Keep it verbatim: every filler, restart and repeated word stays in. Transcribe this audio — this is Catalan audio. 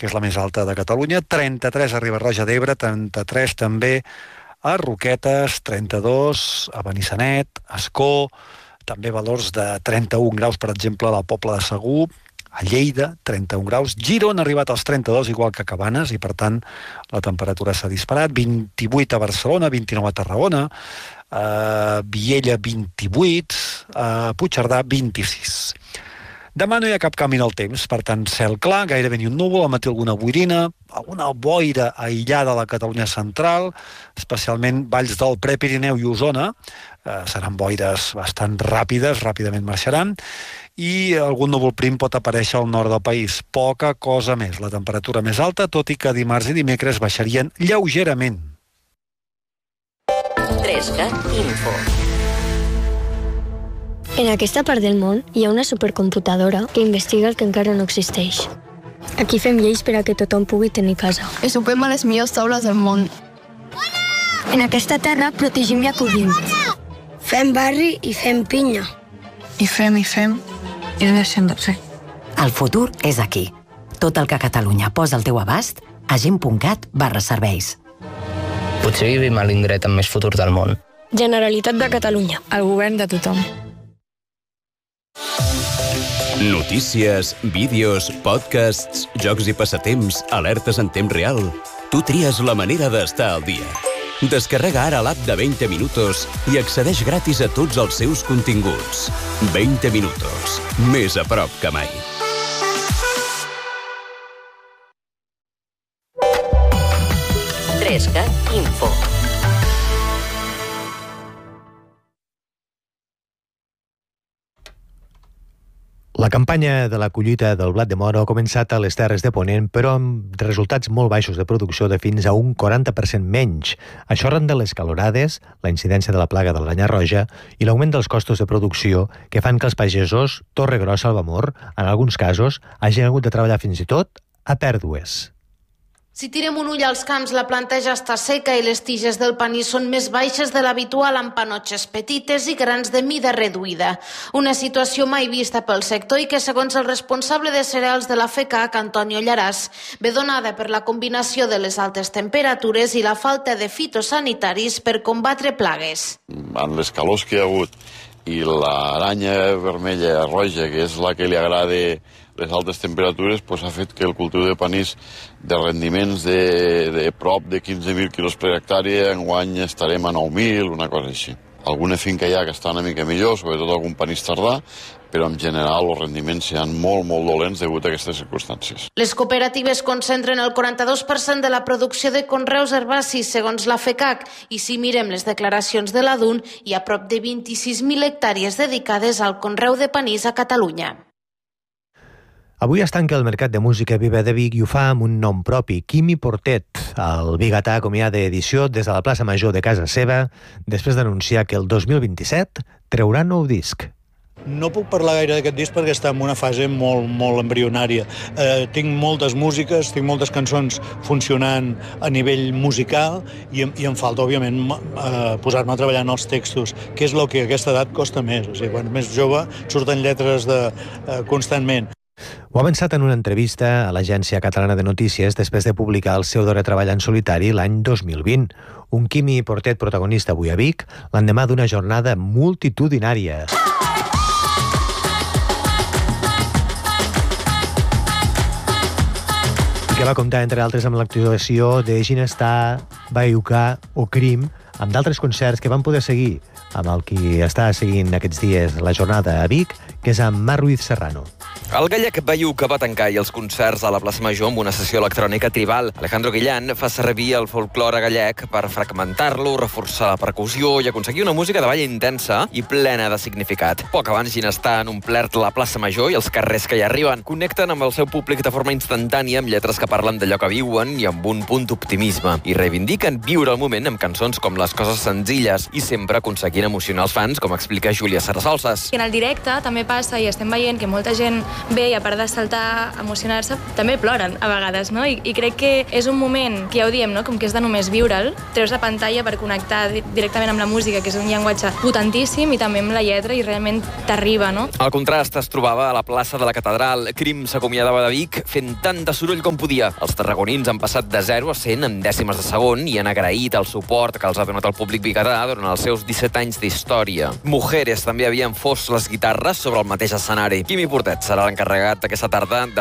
que és la més alta de Catalunya, trenta-tres a Riba-roja d'Ebre, trenta-tres també a Roquetes, trenta-dos a Benissanet, a Ascó, també valors de trenta-un graus, per exemple, a la Pobla de Segur, a Lleida, trenta-un graus. Girona ha arribat als trenta-dos, igual que Cabanes, i per tant la temperatura s'ha disparat. vint-i-vuit a Barcelona, vint-i-nou a Tarragona, a Viella vint-i-vuit, a Puigcerdà vint-i-sis. Demà no hi ha cap canvi en el temps, per tant, cel clar, gairebé ni un núvol, al matí alguna boirina, alguna boira aïllada a la Catalunya central, especialment valls del Prepirineu i Osona, eh, seran boires bastant ràpides, ràpidament marxaran, i algun núvol prim pot aparèixer al nord del país. Poca cosa més. La temperatura més alta, tot i que dimarts i dimecres baixarien lleugerament. Tresca Info. En aquesta part del món hi ha una supercomputadora que investiga el que encara no existeix. Aquí fem lleis per a que tothom pugui tenir casa. I sopem a les millors taules del món. En aquesta terra protegim i acollim. Fem barri i fem pinya. I fem, i fem, i no deixem de fer. El futur és aquí. Tot el que Catalunya posa al teu abast a gent punt cat barra serveis. Potser vivim a l'indret amb més futur del món. Generalitat de Catalunya. El govern de tothom. Notícies, vídeos, podcasts, jocs i passatemps, alertes en temps real. Tu tries la manera d'estar al dia. Descarrega ara l'app de veinte minutos i accedeix gratis a tots els seus continguts. veinte minutos. Més a prop que mai. Tresca Info. La campanya de la collita del blat de moro ha començat a les Terres de Ponent, però amb resultats molt baixos de producció de fins a un quaranta per cent menys. Això arran de les calorades, la incidència de la plaga de l'aranya roja i l'augment dels costos de producció que fan que els pagesos, Torregrossa, Albamor, en alguns casos, hagin hagut de treballar fins i tot a pèrdues. Si tirem un ull als camps, la planta ja està seca i les tiges del panís són més baixes de l'habitual, amb panotxes petites i grans de mida reduïda. Una situació mai vista pel sector i que, segons el responsable de cereals de la FECAC, Antonio Llaràs, ve donada per la combinació de les altes temperatures i la falta de fitosanitaris per combatre plagues. Amb les calors que hi ha hagut i l'aranya vermella roja, que és la que li agrada les altes temperatures, pues, ha fet que el cultiu de panís de rendiments de, de prop de quinze mil quilos per hectàrea, enguany estarem a nou mil, una cosa així. Alguna finca hi ha que està una mica millor, sobretot algun panís tardà, però en general els rendiments seran molt, molt dolents degut a aquestes circumstàncies. Les cooperatives concentren el quaranta-dos per cent de la producció de conreus herbacis, segons la FECAC, i si mirem les declaracions de la D U N, hi ha prop de vint-i-sis mil hectàrees dedicades al conreu de panís a Catalunya. Avui es tanca el Mercat de Música Viva de Vic i ho fa amb un nom propi, Quimi Portet. El biguetà acomiada edició des de la plaça Major de casa seva, després d'anunciar que el dos mil vint-i-set traurà nou disc. No puc parlar gaire d'aquest disc perquè està en una fase molt, molt embrionària. Eh, tinc moltes músiques, tinc moltes cançons funcionant a nivell musical i, i em falta, òbviament, eh, posar-me a treballar en els textos, que és el que a aquesta edat costa més. O sigui, quan més jove surten lletres de, eh, constantment. Ho ha avançat en una entrevista a l'Agència Catalana de Notícies després de publicar el seu darrer treball en solitari l'any dos mil vint. Un Quimi Portet protagonista avui a Vic, l'endemà d'una jornada multitudinària. Que va comptar, entre altres, amb l'actuació de Ginestar, Baiucà o Crim, amb d'altres concerts que van poder seguir amb el qui està seguint aquests dies la jornada a Vic, que és amb Marc Ruiz Serrano. El gallec Baiuca va tancar i els concerts a la plaça Major amb una sessió electrònica tribal. Alejandro Guillán fa servir el folklore gallec per fragmentar-lo, reforçar la percussió i aconseguir una música de ball intensa i plena de significat. Poc abans Ginestar han omplert la plaça Major i els carrers que hi arriben. Connecten amb el seu públic de forma instantània, amb lletres que parlen d'allò que viuen i amb un punt d'optimisme. I reivindiquen viure el moment amb cançons com Les coses senzilles i sempre aconseguint emocionar els fans, com explica Júlia Sarasolses. En el directe també passa i estem veient que molta gent bé i a part de saltar, emocionar-se, també ploren a vegades, no? I, i crec que és un moment que ja ho diem, no? Com que és de només viure'l, treus la pantalla per connectar directament amb la música, que és un llenguatge potentíssim, i també amb la lletra, i realment t'arriba, no? El contrast es trobava a la plaça de la Catedral. Crim s'acomiadava de Vic fent tant de soroll com podia. Els tarragonins han passat de zero a cent en dècimes de segon i han agraït el suport que els ha donat el públic biguetà durant els seus disset anys d'història. Mujeres també havien fos les guitarres sobre el mateix escenari. Quimi Portet serà l'encarregat aquesta tarda de